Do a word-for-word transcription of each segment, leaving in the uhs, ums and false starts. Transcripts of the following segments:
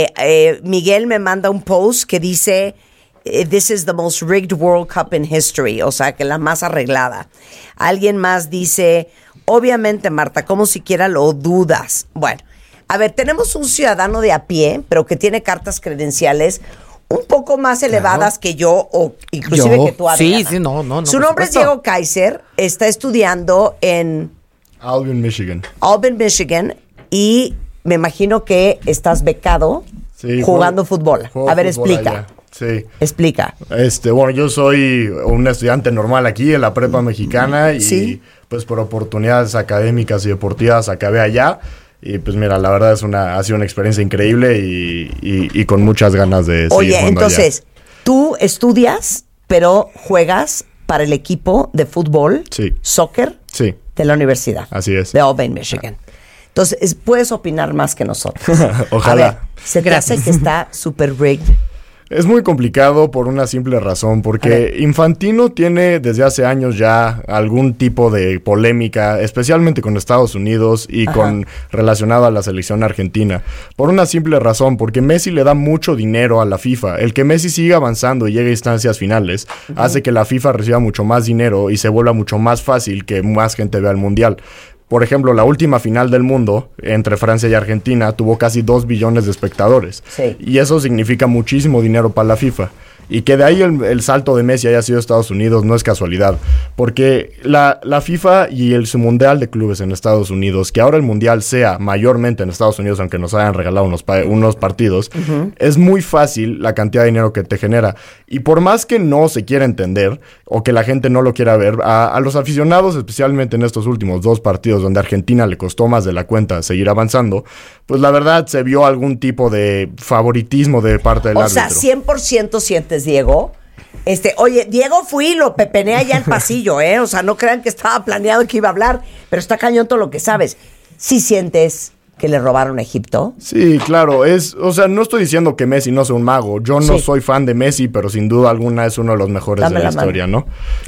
Eh, eh, Miguel me manda un post que dice, this is the most rigged World Cup in history, o sea, que la más arreglada. Alguien más dice, obviamente, Marta, ¿cómo siquiera lo dudas? Bueno, a ver, tenemos un ciudadano de a pie, pero que tiene cartas credenciales un poco más elevadas claro. que yo, o inclusive yo, que tú, Adriana. Sí, sí, no, no, no. Su nombre es Diego Kaiser, está estudiando en... Albany, Michigan. Albany, Michigan, y me imagino que estás becado sí, jugando juego, fútbol. Juego a ver, fútbol explica. Allá. Sí. Explica. Este, bueno, yo soy un estudiante normal aquí en la prepa mexicana y ¿Sí? pues por oportunidades académicas y deportivas acabé allá. Y pues mira, la verdad es una, ha sido una experiencia increíble y, y, y con muchas ganas de seguir Oye, jugando entonces, allá. tú estudias, pero juegas para el equipo de fútbol, sí. soccer, sí. de la universidad. Así es. De Albany, Michigan. Entonces, puedes opinar más que nosotros. Ojalá. A ver, ¿se te hace que está super rigged? Es muy complicado por una simple razón, porque Infantino tiene desde hace años ya algún tipo de polémica, especialmente con Estados Unidos y Ajá. con relacionado a la selección argentina. Por una simple razón, porque Messi le da mucho dinero a la FIFA. El que Messi siga avanzando y llegue a instancias finales uh-huh. hace que la FIFA reciba mucho más dinero y se vuelva mucho más fácil que más gente vea el Mundial. Por ejemplo, la última final del mundo entre Francia y Argentina tuvo casi dos billones de espectadores. Sí. Y eso significa muchísimo dinero para la FIFA. Y que de ahí el, el salto de Messi haya sido Estados Unidos no es casualidad. Porque la, la FIFA y el su Mundial de Clubes en Estados Unidos, que ahora el Mundial sea mayormente en Estados Unidos, aunque nos hayan regalado unos, pa- unos partidos, uh-huh. es muy fácil la cantidad de dinero que te genera. Y por más que no se quiera entender o que la gente no lo quiera ver, a, a los aficionados, especialmente en estos últimos dos partidos donde a Argentina le costó más de la cuenta seguir avanzando, pues la verdad se vio algún tipo de favoritismo de parte del o árbitro. O sea, cien por ciento sientes, Diego. Este, oye, Diego fui y lo pepené allá al pasillo, ¿eh? O sea, no crean que estaba planeado que iba a hablar, pero está cañón todo lo que sabes. ¿Sí sientes que le robaron a Egipto? Sí, claro, es, o sea, no estoy diciendo que Messi no sea un mago. Yo no sí. soy fan de Messi, pero sin duda alguna es uno de los mejores Dame de la, la historia, ¿no?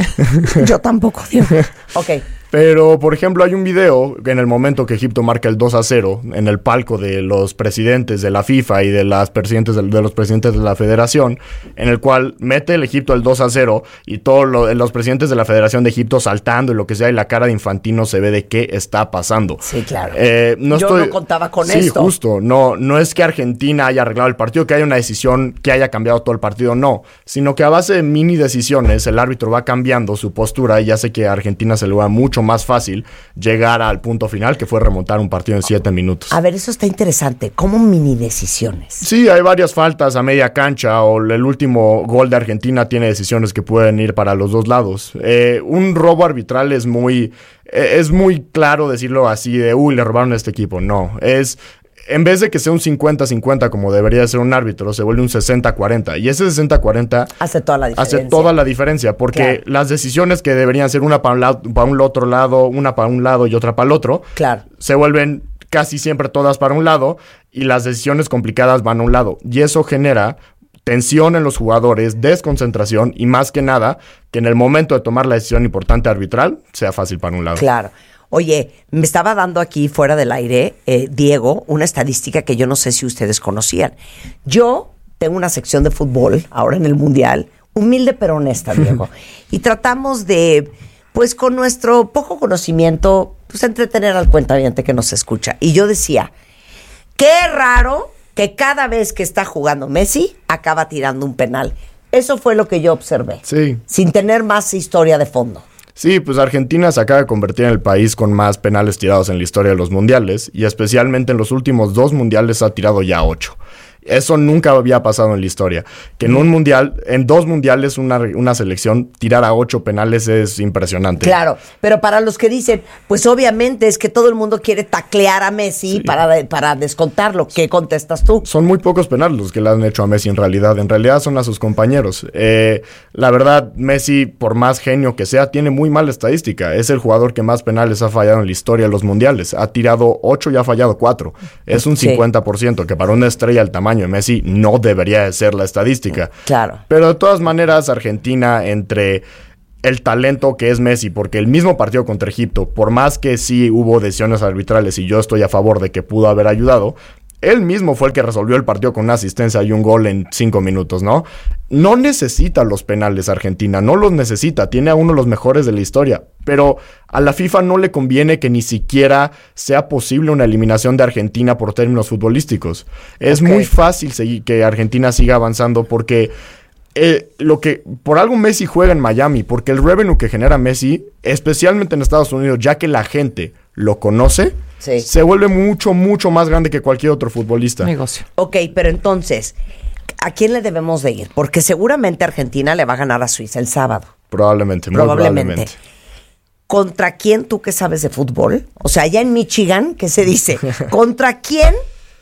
Yo tampoco, Diego. Ok. Pero, por ejemplo, hay un video en el momento que Egipto marca el dos a cero en el palco de los presidentes de la FIFA y de, las presidentes de, de los presidentes de la federación, en el cual mete el Egipto el dos a cero y todos lo, los presidentes de la Federación de Egipto saltando y lo que sea, y la cara de Infantino se ve de qué está pasando. Sí, claro. Eh, no Yo estoy, no contaba con sí, esto. Sí, justo. No, no es que Argentina haya arreglado el partido, que haya una decisión que haya cambiado todo el partido, no. Sino que a base de mini decisiones, el árbitro va cambiando su postura y hace que a Argentina se le va mucho más fácil llegar al punto final, que fue remontar un partido en siete minutos. A ver, eso está interesante. ¿Cómo mini decisiones? Sí, hay varias faltas a media cancha, o el último gol de Argentina tiene decisiones que pueden ir para los dos lados. Eh, un robo arbitral es muy, eh, es muy claro decirlo así de, uy, le robaron a este equipo. No, es... En vez de que sea un cincuenta cincuenta como debería ser un árbitro, se vuelve un sesenta cuarenta. Y ese sesenta cuarenta hace toda la diferencia. Hace toda la diferencia, porque claro. las decisiones que deberían ser una para un, lado, para un otro lado, una para un lado y otra para el otro, claro. se vuelven casi siempre todas para un lado, y las decisiones complicadas van a un lado. Y eso genera tensión en los jugadores, desconcentración, y más que nada, que en el momento de tomar la decisión importante arbitral, sea fácil para un lado. Claro. Oye, me estaba dando aquí fuera del aire, eh, Diego, una estadística que yo no sé si ustedes conocían. Yo tengo una sección de fútbol, ahora en el Mundial, humilde pero honesta, Diego. Y tratamos de, pues con nuestro poco conocimiento, pues entretener al cuentaviente que nos escucha. Y yo decía, qué raro que cada vez que está jugando Messi, acaba tirando un penal. Eso fue lo que yo observé. Sí. Sin tener más historia de fondo. Sí, pues Argentina se acaba de convertir en el país con más penales tirados en la historia de los mundiales, y especialmente en los últimos dos mundiales ha tirado ya ocho. Eso nunca había pasado en la historia. Que en un mundial, en dos mundiales, una, una selección tirara ocho penales es impresionante. Claro, pero para los que dicen, pues obviamente es que todo el mundo quiere taclear a Messi sí. para, para descontarlo. ¿Qué contestas tú? Son muy pocos penales los que le han hecho a Messi en realidad. En realidad son a sus compañeros. Eh, la verdad, Messi, por más genio que sea, tiene muy mala estadística. Es el jugador que más penales ha fallado en la historia de los mundiales. Ha tirado ocho y ha fallado cuatro. Es un cincuenta por ciento, sí. que para una estrella del tamaño de Messi no debería de ser la estadística. Claro. Pero de todas maneras, Argentina, entre el talento que es Messi, porque el mismo partido contra Egipto, por más que sí hubo decisiones arbitrales y yo estoy a favor de que pudo haber ayudado, él mismo fue el que resolvió el partido con una asistencia y un gol en cinco minutos, ¿no? No necesita los penales Argentina, no los necesita, tiene a uno de los mejores de la historia, pero a la FIFA no le conviene que ni siquiera sea posible una eliminación de Argentina por términos futbolísticos. Es okay. muy fácil seguir, que Argentina siga avanzando porque eh, lo que por algo Messi juega en Miami, porque el revenue que genera Messi, especialmente en Estados Unidos, ya que la gente lo conoce, sí. se vuelve mucho, mucho más grande que cualquier otro futbolista. Negocio. Ok, pero entonces, ¿a quién le debemos de ir? Porque seguramente Argentina le va a ganar a Suiza el sábado. Probablemente, muy probablemente. probablemente. ¿Contra quién tú que sabes de fútbol? O sea, allá en Michigan, ¿qué se dice? ¿Contra quién?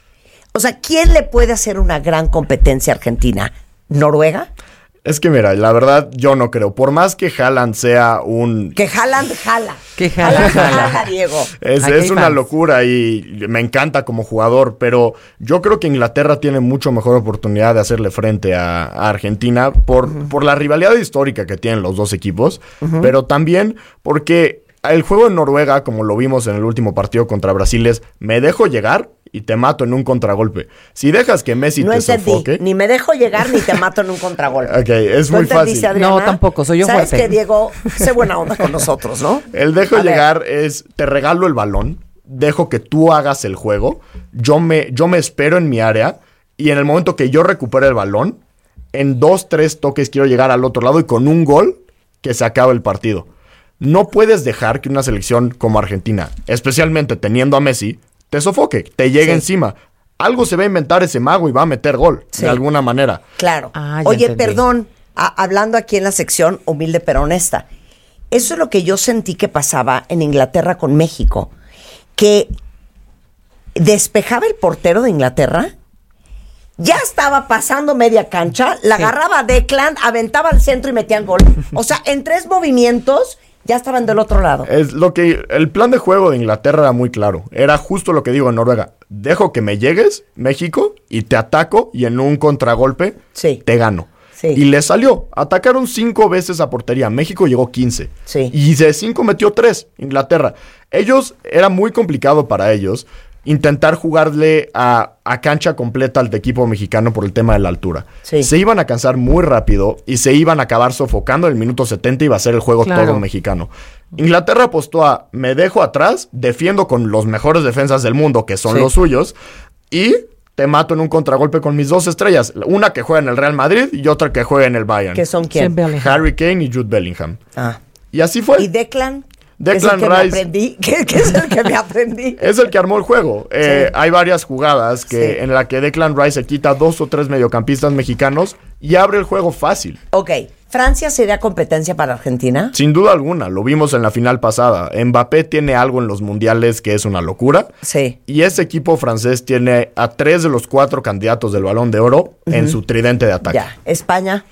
O sea, ¿quién le puede hacer una gran competencia a Argentina? ¿Noruega? Es que mira, la verdad yo no creo. Por más que Haaland sea un... Que Haaland jala. Que Haaland jala. jala, Diego. Es, es una locura y me encanta como jugador, pero yo creo que Inglaterra tiene mucho mejor oportunidad de hacerle frente a, a Argentina por, uh-huh. por la rivalidad histórica que tienen los dos equipos, uh-huh. pero también porque el juego en Noruega, como lo vimos en el último partido contra Brasil, es me dejo llegar y te mato en un contragolpe. Si dejas que Messi no te entendí. sofoque... Ni me dejo llegar ni te mato en un contragolpe. Ok, es muy fácil. Adriana? No, tampoco, soy yo ¿Sabes fuerte. que Diego, sé buena onda con nosotros, ¿no? El dejo A llegar ver. es, te regalo el balón, dejo que tú hagas el juego, yo me, yo me espero en mi área y en el momento que yo recupere el balón, en dos, tres toques quiero llegar al otro lado y con un gol que se acabe el partido. No puedes dejar que una selección como Argentina, especialmente teniendo a Messi, te sofoque, te llegue sí. encima. Algo se va a inventar ese mago y va a meter gol, sí. de alguna manera. Claro. Ah, Oye, entendí. perdón, a, hablando aquí en la sección humilde pero honesta, eso es lo que yo sentí que pasaba en Inglaterra con México, que despejaba el portero de Inglaterra, ya estaba pasando media cancha, la sí. agarraba a Declan, aventaba al centro y metían gol. O sea, en tres movimientos... ya estaban del otro lado. Es lo que el plan de juego de Inglaterra era muy claro. Era justo lo que digo en Noruega. Dejo que me llegues, México, y te ataco y en un contragolpe sí. te gano. Sí. Y le salió. Atacaron cinco veces a portería. México llegó quince. Sí. Y de cinco metió tres. Inglaterra. Ellos, era muy complicado para ellos intentar jugarle a, a cancha completa al equipo mexicano por el tema de la altura. Sí. Se iban a cansar muy rápido y se iban a acabar sofocando. El minuto setenta iba a ser el juego claro. todo mexicano. Inglaterra apostó a me dejo atrás, defiendo con los mejores defensas del mundo, que son sí. los suyos, y te mato en un contragolpe con mis dos estrellas. Una que juega en el Real Madrid y otra que juega en el Bayern. ¿Qué son quién? Harry Kane y Jude Bellingham. Ah. Y así fue. ¿Y Declan? Declan ¿Es el que Rice. Me aprendí? ¿Qué, ¿Qué es el que me aprendí? Es el que armó el juego. Eh, sí. Hay varias jugadas que, sí. en la que Declan Rice se quita dos o tres mediocampistas mexicanos y abre el juego fácil. Ok. ¿Francia sería competencia para Argentina? Sin duda alguna. Lo vimos en la final pasada. Mbappé tiene algo en los mundiales que es una locura. Sí. Y ese equipo francés tiene a tres de los cuatro candidatos del Balón de Oro uh-huh. en su tridente de ataque. Ya. ¿España?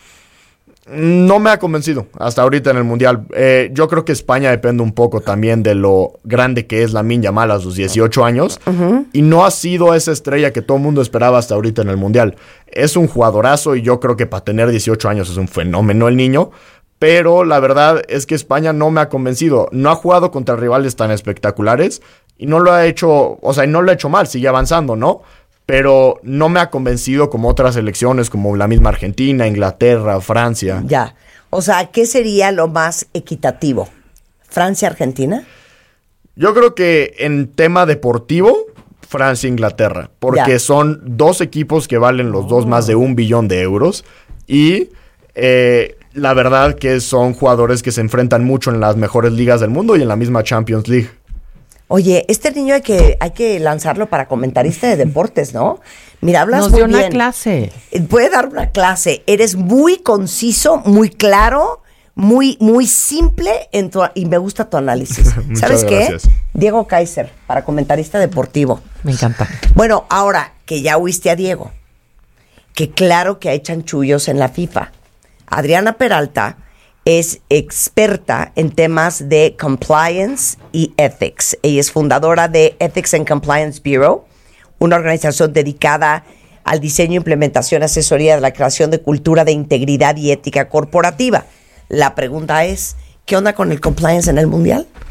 No me ha convencido hasta ahorita en el Mundial. Eh, yo creo que España depende un poco también de lo grande que es Lamine Yamal a sus dieciocho años. Uh-huh. Y no ha sido esa estrella que todo el mundo esperaba hasta ahorita en el Mundial. Es un jugadorazo y yo creo que para tener dieciocho años es un fenómeno el niño. Pero la verdad es que España no me ha convencido. No ha jugado contra rivales tan espectaculares y no lo ha hecho, o sea, no lo ha hecho mal, sigue avanzando, ¿no? Pero no me ha convencido como otras selecciones, como la misma Argentina, Inglaterra, Francia. Ya. O sea, ¿qué sería lo más equitativo? ¿Francia-Argentina? Yo creo que en tema deportivo, Francia-Inglaterra. Porque ya. son dos equipos que valen los oh. dos más de un billón de euros. Y eh, la verdad que son jugadores que se enfrentan mucho en las mejores ligas del mundo y en la misma Champions League. Oye, este niño hay que, hay que lanzarlo para comentarista de deportes, ¿no? Mira, hablas Nos muy dio bien. una clase. Puede dar una clase. Eres muy conciso, muy claro, muy, muy simple en tu, y me gusta tu análisis. ¿Sabes qué? Gracias. Diego Kaiser, para comentarista deportivo. Me encanta. Bueno, ahora que ya oíste a Diego, que claro que hay chanchullos en la FIFA. Adriana Peralta es experta en temas de compliance y ethics. Ella es fundadora de Ethics and Compliance Bureau, una organización dedicada al diseño, implementación, asesoría de la creación de cultura de integridad y ética corporativa. La pregunta es, ¿qué onda con el compliance en el mundial?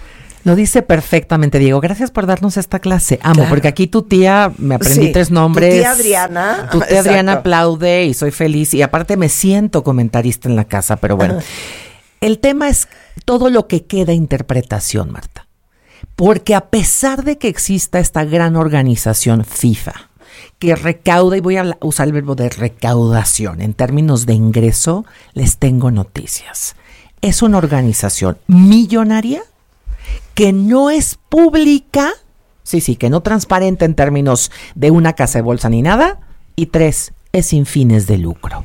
Lo dice perfectamente, Diego. Gracias por darnos esta clase. Amo, Claro. porque aquí tu tía, me aprendí Sí, tres nombres. tu tía Adriana. Tu tía Exacto. Adriana aplaude y soy feliz. Y aparte me siento comentarista en la casa, pero bueno. El tema es todo lo que queda interpretación, Marta. Porque a pesar de que exista esta gran organización FIFA, que recauda, y voy a usar el verbo de recaudación en términos de ingreso, les tengo noticias. Es una organización millonaria que no es pública, sí, sí, que no transparente en términos de una casa de bolsa ni nada, y tres, es sin fines de lucro.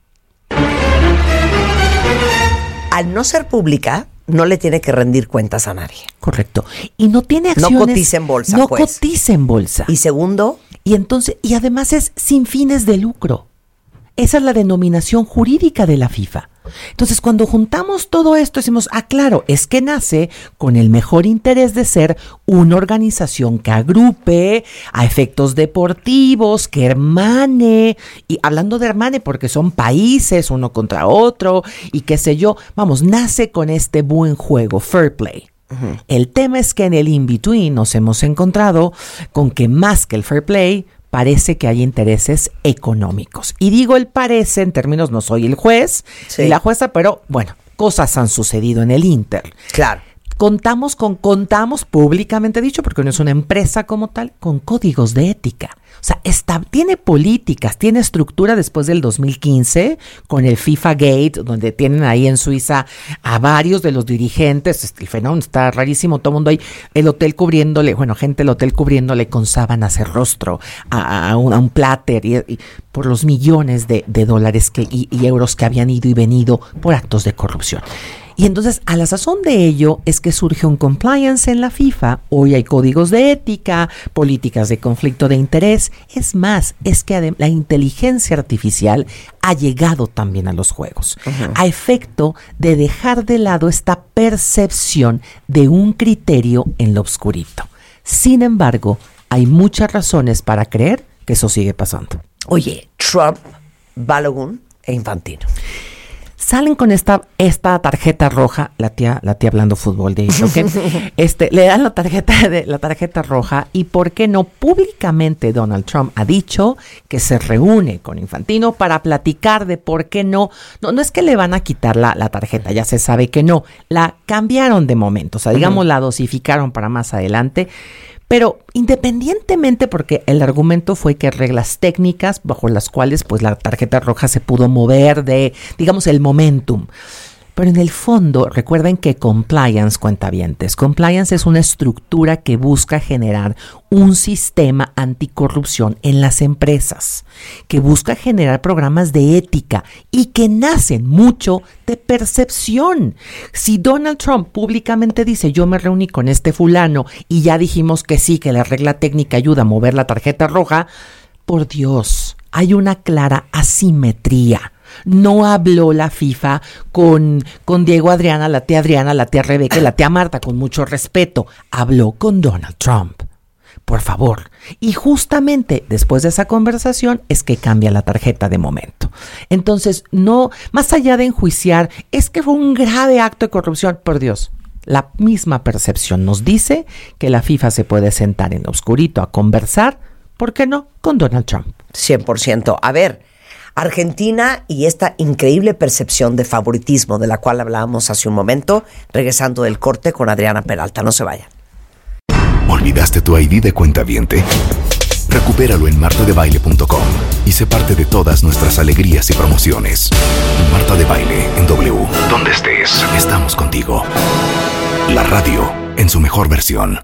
Al no ser pública, no le tiene que rendir cuentas a nadie. Correcto. Y no tiene acciones. No cotiza en bolsa, No pues. cotiza en bolsa. Y segundo, Y entonces, y además es sin fines de lucro. Esa es la denominación jurídica de la FIFA. Entonces, cuando juntamos todo esto, decimos, ah, claro, es que nace con el mejor interés de ser una organización que agrupe a efectos deportivos, que hermane, y hablando de hermane porque son países uno contra otro, y qué sé yo, vamos, nace con este buen juego, fair play. Uh-huh. El tema es que en el in-between nos hemos encontrado con que más que el fair play, parece que hay intereses económicos. Y digo el parece en términos, no soy el juez sí. ni la jueza, pero bueno, cosas han sucedido en el Inter. Claro. Contamos con, contamos públicamente dicho, porque no es una empresa como tal, con códigos de ética. O sea, está, tiene políticas, tiene estructura después del dos mil quince, con el FIFA Gate, donde tienen ahí en Suiza a varios de los dirigentes. El fenómeno está rarísimo, todo el mundo ahí, el hotel cubriéndole, bueno, gente del hotel cubriéndole con sábanas el rostro a, a, un, a un pláter, y, y por los millones de, de dólares que, y, y euros que habían ido y venido por actos de corrupción. Y entonces, a la sazón de ello, es que surge un compliance en la FIFA. Hoy hay códigos de ética, políticas de conflicto de interés. Es más, es que adem- la inteligencia artificial ha llegado también a los juegos, uh-huh. a efecto de dejar de lado esta percepción de un criterio en lo obscurito. Sin embargo, hay muchas razones para creer que eso sigue pasando. Oye, Trump, Balogun e Infantino. Salen con esta, esta tarjeta roja, la tía, la tía hablando fútbol de eso, ¿okay? este, le dan la tarjeta de la tarjeta roja, y por qué no, públicamente Donald Trump ha dicho que se reúne con Infantino para platicar de por qué no, no, no es que le van a quitar la, la tarjeta, ya se sabe que no, la cambiaron de momento, o sea, digamos, uh-huh. la dosificaron para más adelante. Pero independientemente, porque el argumento fue que reglas técnicas bajo las cuales pues la tarjeta roja se pudo mover de, digamos, el momentum. Pero en el fondo, recuerden que compliance, cuentavientes, compliance es una estructura que busca generar un sistema anticorrupción en las empresas, que busca generar programas de ética y que nacen mucho de percepción. Si Donald Trump públicamente dice, yo me reuní con este fulano y ya dijimos que sí, que la regla técnica ayuda a mover la tarjeta roja, por Dios, hay una clara asimetría. No habló la FIFA con, con Diego Adriana, la tía Adriana, la tía Rebeca y la tía Marta, con mucho respeto. Habló con Donald Trump. Por favor. Y justamente después de esa conversación es que cambia la tarjeta de momento. Entonces, no, más allá de enjuiciar, es que fue un grave acto de corrupción, por Dios. La misma percepción nos dice que la FIFA se puede sentar en lo oscurito a conversar, ¿por qué no?, con Donald Trump. cien por ciento. A ver, Argentina y esta increíble percepción de favoritismo de la cual hablábamos hace un momento, regresando del corte con Adriana Peralta. No se vayan. ¿Olvidaste tu I D de cuentaviente? Recupéralo en marta de baile punto com y sé parte de todas nuestras alegrías y promociones. Marta de Baile en W. Donde estés, estamos contigo. La radio en su mejor versión.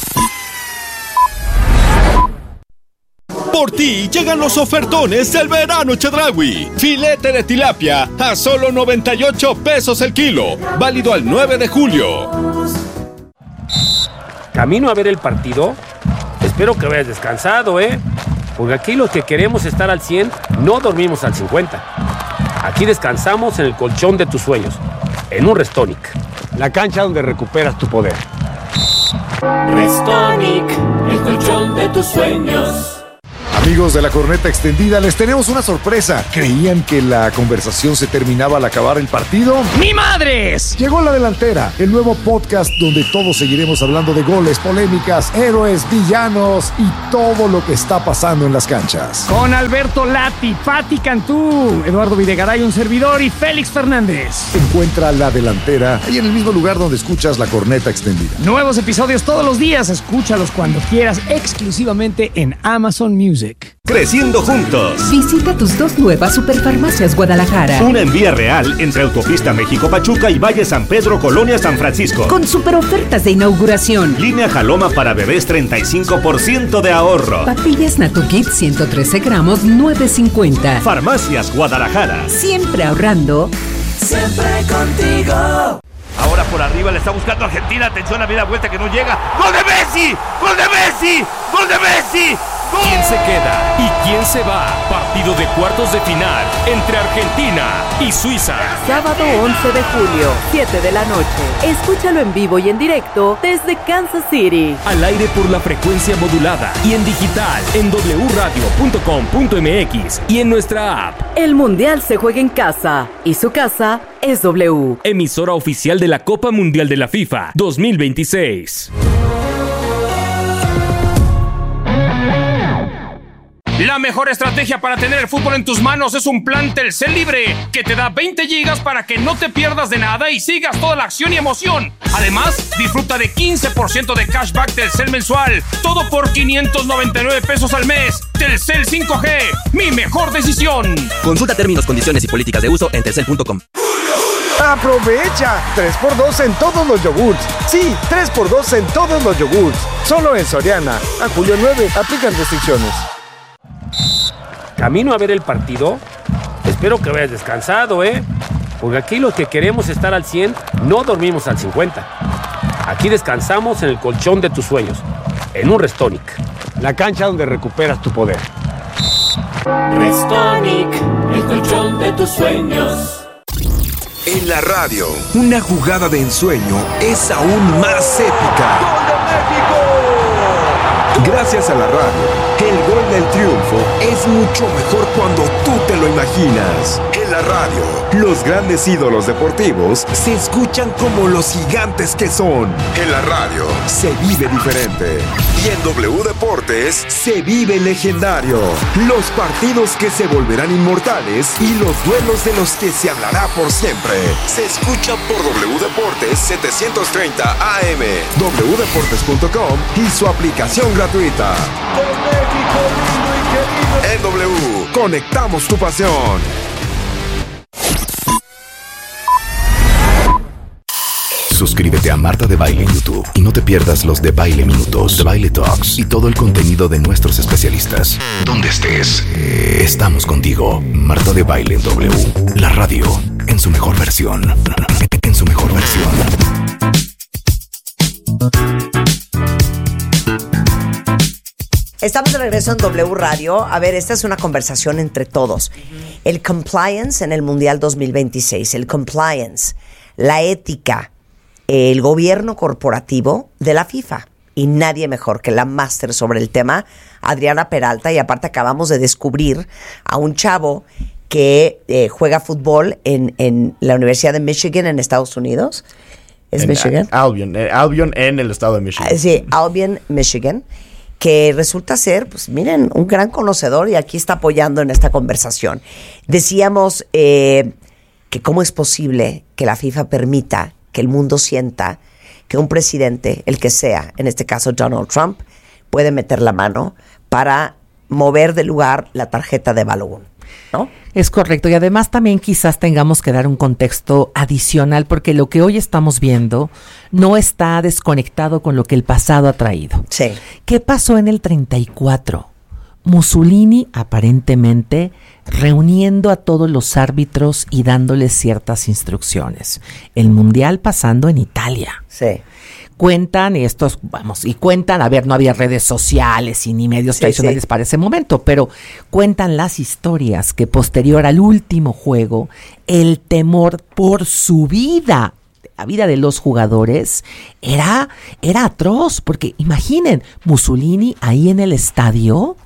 Por ti llegan los ofertones del verano Chedraui. Filete de tilapia a solo noventa y ocho pesos el kilo. Válido al nueve de julio. Camino a ver el partido. Espero que vayas descansado, ¿eh? Porque aquí los que queremos estar al cien no dormimos al cincuenta. Aquí descansamos en el colchón de tus sueños, en un Restonic. La cancha donde recuperas tu poder. Restonic, el colchón de tus sueños. Amigos de la Corneta Extendida, les tenemos una sorpresa. ¿Creían que la conversación se terminaba al acabar el partido? ¡Ni madres! Llegó La Delantera, el nuevo podcast donde todos seguiremos hablando de goles, polémicas, héroes, villanos y todo lo que está pasando en las canchas. Con Alberto Lati, Pati Cantú, Eduardo Videgaray, un servidor, y Félix Fernández. Encuentra La Delantera ahí en el mismo lugar donde escuchas La Corneta Extendida. Nuevos episodios todos los días. Escúchalos cuando quieras, exclusivamente en Amazon Music. Creciendo juntos. Visita tus dos nuevas Superfarmacias Guadalajara. Una en Vía Real, entre Autopista México-Pachuca y Valle San Pedro, Colonia San Francisco. Con super ofertas de inauguración. Línea Jaloma para bebés, treinta y cinco por ciento de ahorro. Papillas Natokit, ciento trece gramos, nueve cincuenta. Farmacias Guadalajara. Siempre ahorrando. Siempre contigo. Ahora por arriba le está buscando Argentina. Atención, a media vuelta que no llega. ¡Gol de Messi! ¡Gol de Messi! ¡Gol de Messi! ¡Gol! ¿Quién se queda y quién se va? Partido de cuartos de final entre Argentina y Suiza. Sábado once de julio, siete de la noche. Escúchalo en vivo y en directo desde Kansas City. Al aire por la frecuencia modulada y en digital en doble u radio punto com punto m x y en nuestra app. El Mundial se juega en casa y su casa es W. Emisora oficial de la Copa Mundial de la FIFA dos mil veintiséis. La mejor estrategia para tener el fútbol en tus manos es un plan Telcel Libre que te da veinte gigas para que no te pierdas de nada y sigas toda la acción y emoción. Además, disfruta de quince por ciento de cashback Telcel mensual, todo por quinientos noventa y nueve pesos al mes. Telcel cinco G, mi mejor decisión. Consulta términos, condiciones y políticas de uso en telcel punto com. ¡Aprovecha! tres por dos en todos los yogurts. Sí, tres por dos en todos los yogurts. Solo en Soriana. A julio nueve, aplican restricciones. Camino a ver el partido. Espero que vayas descansado, ¿eh? Porque aquí los que queremos estar al cien, no dormimos al cincuenta. Aquí descansamos en el colchón de tus sueños, en un Restonic. La cancha donde recuperas tu poder. Restonic, el colchón de tus sueños. En la radio, una jugada de ensueño es aún más épica. ¡Gol de México! Gracias a la radio, el gol del triunfo es mucho mejor cuando tú te lo imaginas. En la radio, los grandes ídolos deportivos se escuchan como los gigantes que son. En la radio, se vive diferente. Y en W Deportes, se vive legendario. Los partidos que se volverán inmortales y los duelos de los que se hablará por siempre. Se escucha por W Deportes setecientos treinta A M, doble u deportes punto com y su aplicación gratuita. ¡Con México lindo y querido! En W, conectamos tu pasión. Suscríbete a Marta de Baile en YouTube y no te pierdas los de Baile Minutos, de Baile Talks y todo el contenido de nuestros especialistas. Donde estés, estamos contigo. Marta de Baile en W, la radio en su mejor versión. En su mejor versión. Estamos de regreso en W Radio. A ver, esta es una conversación entre todos. El compliance en el Mundial dos mil veintiséis, el compliance, la ética, el gobierno corporativo de la FIFA. Y nadie mejor que la máster sobre el tema, Adriana Peralta. Y aparte acabamos de descubrir a un chavo que eh, juega fútbol en, en la Universidad de Michigan en Estados Unidos. ¿Es en Michigan? Albion, eh, Albion en el estado de Michigan. Ah, sí, Albion, Michigan. Que resulta ser, pues miren, un gran conocedor y aquí está apoyando en esta conversación. Decíamos eh, que cómo es posible que la FIFA permita que el mundo sienta que un presidente, el que sea, en este caso Donald Trump, puede meter la mano para mover de lugar la tarjeta de Balogun, ¿no? Es correcto, y además también quizás tengamos que dar un contexto adicional porque lo que hoy estamos viendo no está desconectado con lo que el pasado ha traído. Sí. ¿Qué pasó en el treinta y cuatro? Mussolini aparentemente reuniendo a todos los árbitros y dándoles ciertas instrucciones. El Mundial pasando en Italia. Sí. Cuentan estos, vamos, y cuentan, a ver, no había redes sociales y ni medios sí, tradicionales sí. para ese momento, pero cuentan las historias que posterior al último juego, el temor por su vida, la vida de los jugadores, era, era atroz, porque imaginen, Mussolini ahí en el estadio,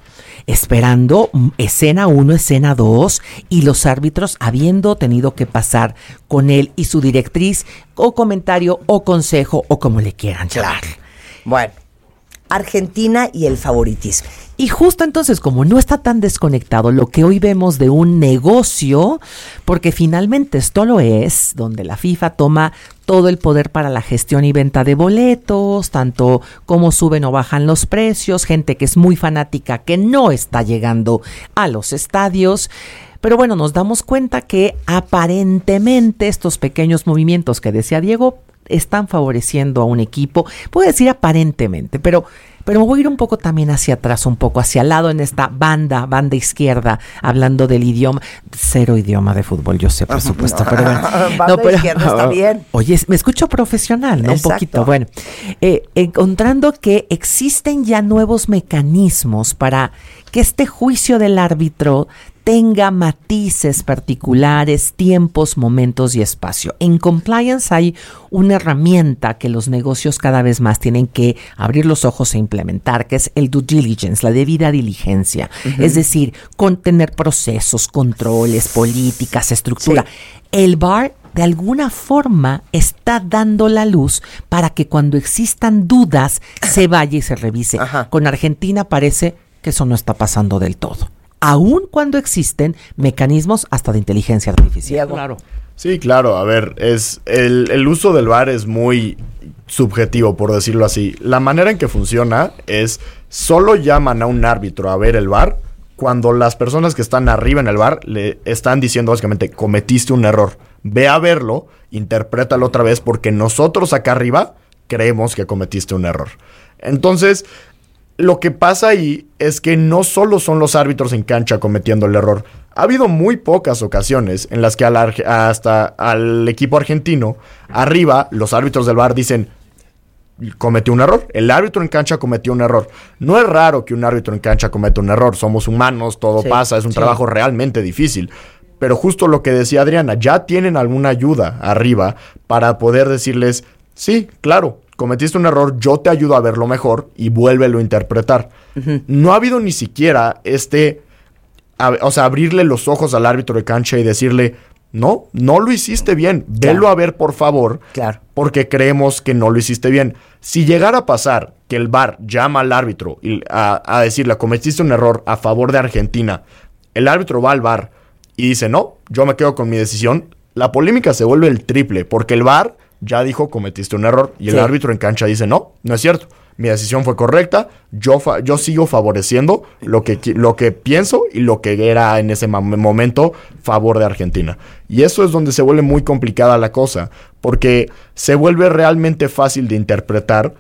esperando escena uno, escena dos, y los árbitros habiendo tenido que pasar con él y su directriz, o comentario, o consejo, o como le quieran llamar. Claro. Bueno, Argentina y el favoritismo. Y justo entonces, como no está tan desconectado lo que hoy vemos de un negocio, porque finalmente esto lo es, donde la FIFA toma todo el poder para la gestión y venta de boletos, tanto cómo suben o bajan los precios, gente que es muy fanática que no está llegando a los estadios. Pero bueno, nos damos cuenta que aparentemente estos pequeños movimientos que decía Diego están favoreciendo a un equipo. Puedo decir aparentemente, pero... Pero me voy a ir un poco también hacia atrás, un poco hacia al lado en esta banda, banda izquierda, hablando del idioma. Cero idioma de fútbol, yo sé, por supuesto. Pero bueno, banda no, pero, izquierda está bien. Oye, me escucho profesional, ¿no? Exacto. Un poquito. Bueno, eh, encontrando que existen ya nuevos mecanismos para que este juicio del árbitro tenga matices particulares, tiempos, momentos y espacio. En compliance hay una herramienta que los negocios cada vez más tienen que abrir los ojos e implementar, que es el due diligence, la debida diligencia. Uh-huh. Es decir, contener procesos, controles, políticas, estructura. Sí. El V A R de alguna forma está dando la luz para que cuando existan dudas se vaya y se revise. Ajá. Con Argentina parece que eso no está pasando del todo, aun cuando existen mecanismos hasta de inteligencia artificial. Sí, claro. Sí, claro. A ver, es el, el uso del V A R es muy subjetivo, por decirlo así. La manera en que funciona es solo llaman a un árbitro a ver el V A R cuando las personas que están arriba en el V A R le están diciendo básicamente cometiste un error. Ve a verlo, interprétalo otra vez porque nosotros acá arriba creemos que cometiste un error. Entonces, lo que pasa ahí es que no solo son los árbitros en cancha cometiendo el error. Ha habido muy pocas ocasiones en las que al arge- hasta al equipo argentino, arriba, los árbitros del V A R dicen, cometió un error. El árbitro en cancha cometió un error. No es raro que un árbitro en cancha cometa un error. Somos humanos, todo sí, pasa, es un sí. trabajo realmente difícil. Pero justo lo que decía Adriana, ya tienen alguna ayuda arriba para poder decirles, sí, claro, cometiste un error, yo te ayudo a verlo mejor y vuélvelo a interpretar. Uh-huh. No ha habido ni siquiera este, a, o sea, abrirle los ojos al árbitro de cancha y decirle, no, no lo hiciste bien, claro. Velo a ver por favor, claro. Porque creemos que no lo hiciste bien. Si llegara a pasar que el V A R llama al árbitro y a, a decirle, cometiste un error a favor de Argentina, el árbitro va al V A R y dice, no, yo me quedo con mi decisión, la polémica se vuelve el triple, porque el V A R ya dijo cometiste un error y el sí. árbitro en cancha dice no, no es cierto, mi decisión fue correcta, yo fa- yo sigo favoreciendo lo que lo que pienso y lo que era en ese m- momento favor de Argentina. Y eso es donde se vuelve muy complicada la cosa, porque se vuelve realmente fácil de interpretar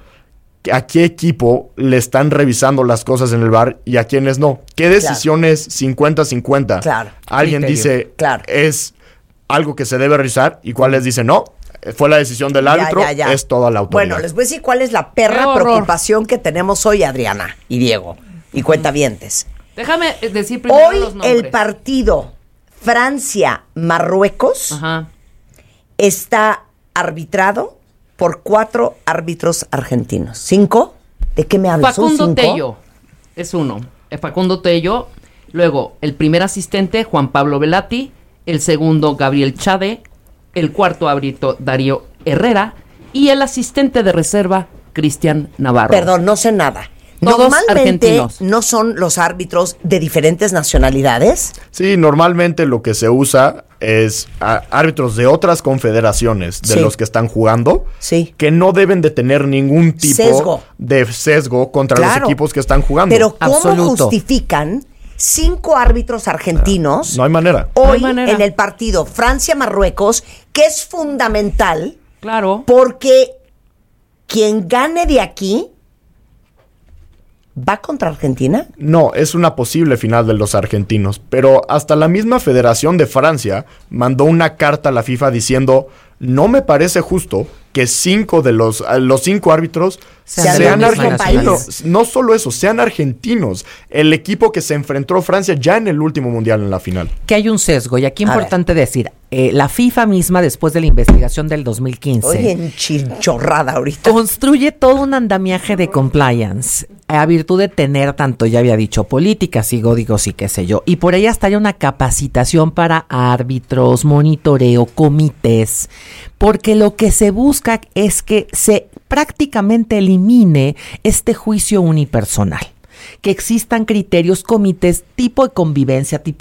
a qué equipo le están revisando las cosas en el V A R y a quiénes no. ¿Qué decisiones claro. cincuenta cincuenta? Claro. Alguien Criterio. dice claro. es algo que se debe revisar y cuáles dicen no. Fue la decisión del árbitro, ya, ya, ya. Es toda la autoridad. Bueno, les voy a decir cuál es la perra preocupación que tenemos hoy, Adriana y Diego, y cuentavientes. Déjame decir primero hoy los nombres. El partido Francia-Marruecos Ajá. está arbitrado por cuatro árbitros argentinos. ¿Cinco? ¿De qué me hablas? Facundo Tello es uno. Facundo Tello. Luego, el primer asistente, Juan Pablo Velati. El segundo, Gabriel Chade. El cuarto árbitro, Darío Herrera, y el asistente de reserva, Cristian Navarro. Perdón, no sé nada. Todos Normalmente argentinos. ¿No son los árbitros de diferentes nacionalidades? Sí, normalmente lo que se usa es a, árbitros de otras confederaciones de sí. los que están jugando, sí. que no deben de tener ningún tipo sesgo. de sesgo contra claro. los equipos que están jugando. Pero ¿cómo Absoluto. justifican cinco árbitros argentinos no hay manera. hoy no hay manera. en el partido Francia-Marruecos, que es fundamental? Claro. Porque quien gane de aquí ¿va contra Argentina? No, es una posible final de los argentinos, pero hasta la misma Federación de Francia mandó una carta a la FIFA diciendo, no me parece justo que cinco de los, los cinco árbitros Sean sean, del mismo argentinos. país. No solo eso, sean argentinos. El equipo que se enfrentó a Francia ya en el último mundial en la final. Que hay un sesgo, y aquí A importante decir, eh, la FIFA misma, después de la investigación del dos mil quince, Oye, en chinchorrada ahorita. construye todo un andamiaje de compliance a virtud de tener tanto, ya había dicho, políticas y códigos y qué sé yo. Y por ahí hasta hay una capacitación para árbitros, monitoreo, comités, porque lo que se busca es que se prácticamente elimine este juicio unipersonal, que existan criterios, comités, tipo de convivencia, tipo